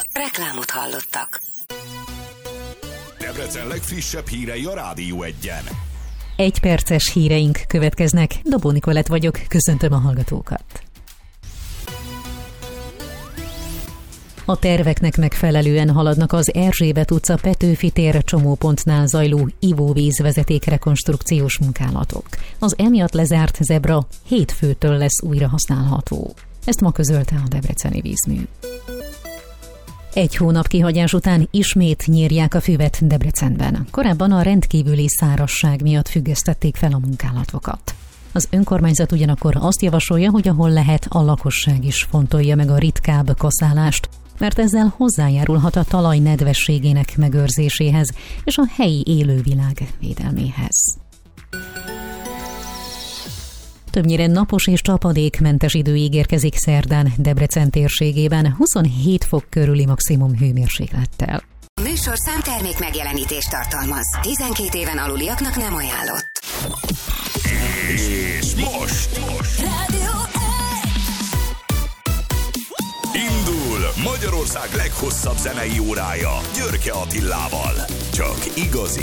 Reklámot hallottak. Debrecen legfrissebb hírei a Rádió Egyen. 1 perces híreink következnek. Dobó Nikolett vagyok, köszöntöm a hallgatókat. A terveknek megfelelően haladnak az Erzsébet utca Petőfi tér csomópontnál zajló ivóvízvezeték rekonstrukciós munkálatok. Az emiatt lezárt zebra hétfőtől lesz újra használható. Ezt ma közölte a Debreceni Vízmű. 1 hónap kihagyás után ismét nyírják a füvet Debrecenben. Korábban a rendkívüli szárazság miatt függesztették fel a munkálatokat. Az önkormányzat ugyanakkor azt javasolja, hogy ahol lehet, a lakosság is fontolja meg a ritkább kaszálást, mert ezzel hozzájárulhat a talaj nedvességének megőrzéséhez és a helyi élővilág védelméhez. Többnyire napos és csapadékmentes idő ígérkezik szerdán Debrecen térségében 27 fok körüli maximum hőmérséklettel. A műsorszám termék megjelenítést tartalmaz. 12 éven aluliaknak nem ajánlott. És most Rádió indul Magyarország leghosszabb zenei órája Györke Attilával. Csak igazi